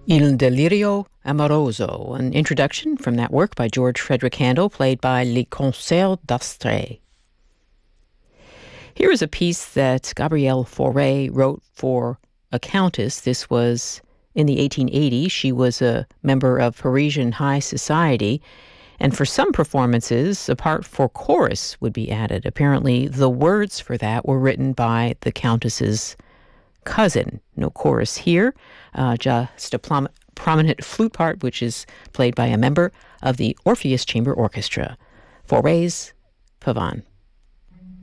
Il Delirio Amoroso, an introduction from that work by George Frederick Handel, played by Les Concerts d'Astrée. Here is a piece that Gabrielle Fauré wrote for a countess. This was in the 1880s. She was a member of Parisian high society, and for some performances, a part for chorus would be added. Apparently, the words for that were written by the countess's cousin. No chorus here, just a prominent flute part, which is played by a member of the Orpheus Chamber Orchestra. Fauré's Pavane.